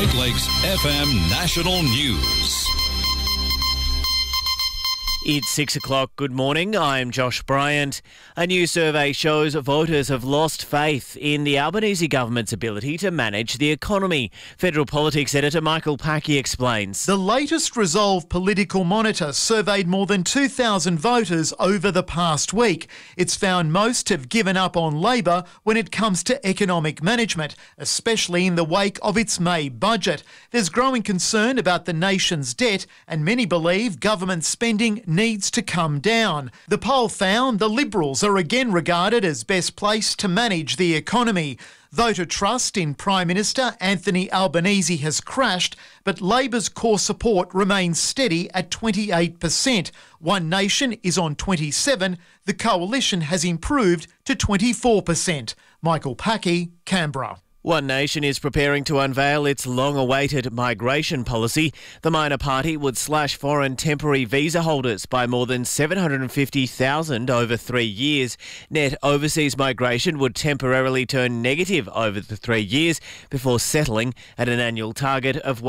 North Lakes FM National News. It's 6 o'clock. Good morning. I'm Josh Bryant. A new survey shows voters have lost faith in the Albanese government's ability to manage the economy. Federal Politics editor Michael Packy explains. The latest Resolve Political Monitor surveyed more than 2,000 voters over the past week. It's found most have given up on Labor when it comes to economic management, especially in the wake of its May budget. There's growing concern about the nation's debt, and many believe government spending needs to come down. The poll found the Liberals are again regarded as best placed to manage the economy. Voter trust in Prime Minister Anthony Albanese has crashed, but Labor's core support remains steady at 28%. One Nation is on 27%. The Coalition has improved to 24%. Michael Packy, Canberra. One Nation is preparing to unveil its long-awaited migration policy. The minor party would slash foreign temporary visa holders by more than 750,000 over 3 years. Net overseas migration would temporarily turn negative over the 3 years before settling at an annual target of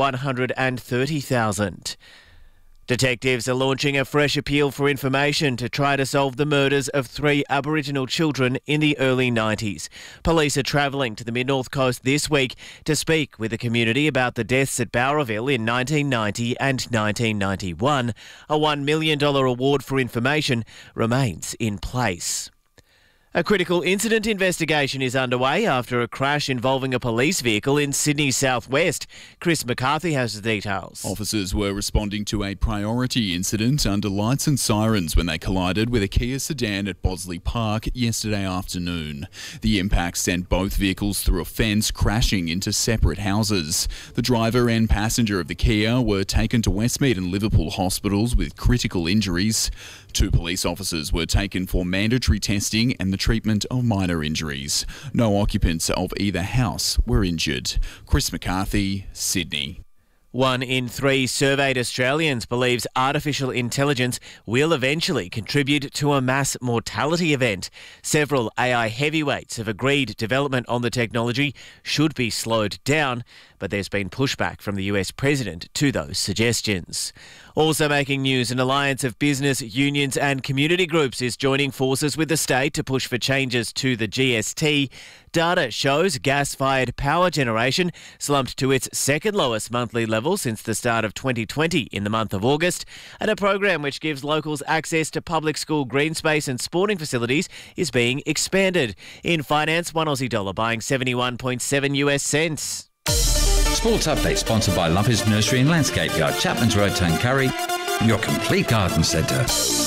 130,000. Detectives are launching a fresh appeal for information to try to solve the murders of 3 Aboriginal children in the early 90s. Police are travelling to the Mid-North Coast this week to speak with the community about the deaths at Bowraville in 1990 and 1991. A $1 million award for information remains in place. A critical incident investigation is underway after a crash involving a police vehicle in Sydney's southwest. Chris McCarthy has the details. Officers were responding to a priority incident under lights and sirens when they collided with a Kia sedan at Bosley Park yesterday afternoon. The impact sent both vehicles through a fence, crashing into separate houses. The driver and passenger of the Kia were taken to Westmead and Liverpool hospitals with critical injuries. 2 police officers were taken for mandatory testing and the treatment of minor injuries. No occupants of either house were injured. Chris McCarthy, Sydney. 1 in 3 surveyed Australians believes artificial intelligence will eventually contribute to a mass mortality event. Several AI heavyweights have agreed development on the technology should be slowed down, but there's been pushback from the US president to those suggestions. Also making news, an alliance of business, unions and community groups is joining forces with the state to push for changes to the GST. Data shows gas-fired power generation slumped to its second lowest monthly level since the start of 2020 in the month of August, and a program which gives locals access to public school green space and sporting facilities is being expanded. In finance, $1 Aussie buying 71.7 US cents. Sports Update sponsored by Lumpers Nursery and Landscape Yard, Chapman's Road, Tuncurry, your complete garden centre.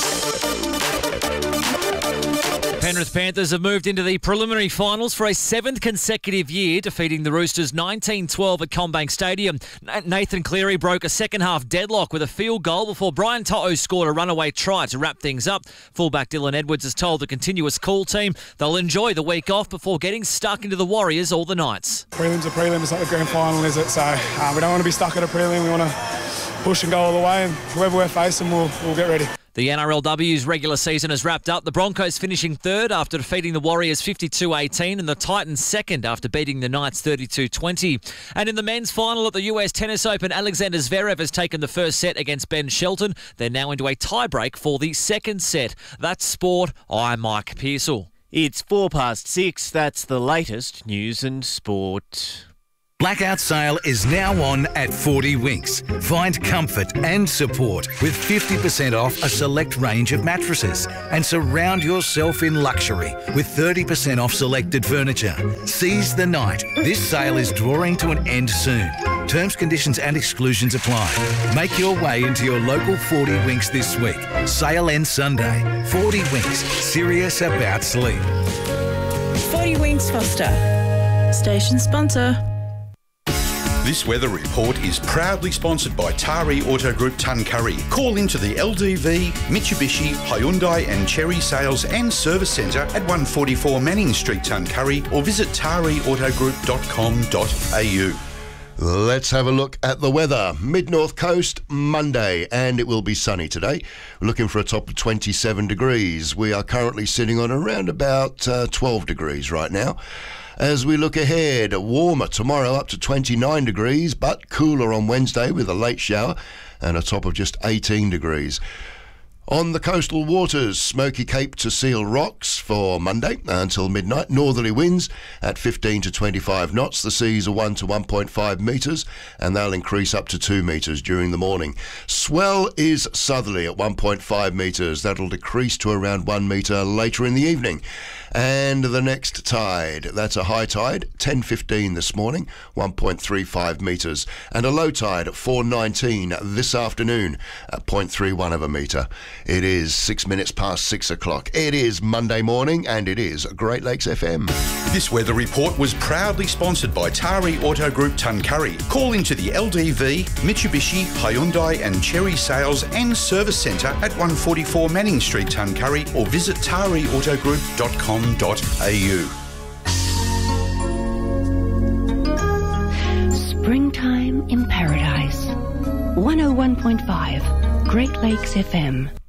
Penrith Panthers have moved into the preliminary finals for a 7th consecutive year, defeating the Roosters 19-12 at CommBank Stadium. Nathan Cleary broke a second-half deadlock with a field goal before Brian To'o scored a runaway try to wrap things up. Fullback Dylan Edwards has told the Continuous Call team they'll enjoy the week off before getting stuck into the Warriors all the nights. Prelim's a prelim, it's not the grand final, is it? So we don't want to be stuck at a prelim. We want to push and go all the way, and whoever we're facing, we'll get ready. The NRLW's regular season has wrapped up. The Broncos finishing 3rd after defeating the Warriors 52-18 and the Titans 2nd after beating the Knights 32-20. And in the men's final at the US Tennis Open, Alexander Zverev has taken the first set against Ben Shelton. They're now into a tiebreak for the second set. That's sport. I'm Mike Pearsall. It's 6:04. That's the latest news and sport. Blackout sale is now on at 40 Winks. Find comfort and support with 50% off a select range of mattresses and surround yourself in luxury with 30% off selected furniture. Seize the night. This sale is drawing to an end soon. Terms, conditions and exclusions apply. Make your way into your local 40 Winks this week. Sale ends Sunday. 40 Winks. Serious about sleep. 40 Winks Foster. Station sponsor. This weather report is proudly sponsored by Tari Auto Group Tuncurry. Call into the LDV, Mitsubishi, Hyundai and Chery Sales and Service Centre at 144 Manning Street, Tuncurry, or visit tariautogroup.com.au. Let's have a look at the weather. Mid-North Coast, Monday, and it will be sunny today. We're looking for a top of 27 degrees. We are currently sitting on around about 12 degrees right now. As we look ahead, warmer tomorrow up to 29 degrees, but cooler on Wednesday with a late shower and a top of just 18 degrees. On the coastal waters, Smoky Cape to Seal Rocks for Monday until midnight. Northerly winds at 15 to 25 knots. The seas are 1 to 1.5 metres and they'll increase up to 2 metres during the morning. Swell is southerly at 1.5 metres. That'll decrease to around 1 metre later in the evening. And the next tide, that's a high tide, 10:15 this morning, 1.35 metres. And a low tide at 4:19 this afternoon at 0.31 of a metre. It is 6 minutes past 6 o'clock. It is Monday morning and it is Great Lakes FM. This weather report was proudly sponsored by Tari Auto Group Tuncurry. Call into the LDV, Mitsubishi, Hyundai and Cherry Sales and Service Centre at 144 Manning Street, Tuncurry, or visit tariautogroup.com.au. Springtime in Paradise. 101.5 Great Lakes FM.